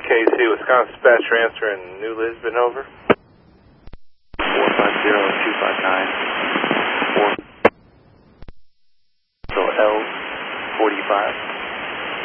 WKC, Wisconsin Dispatch Answer in New Lisbon, over.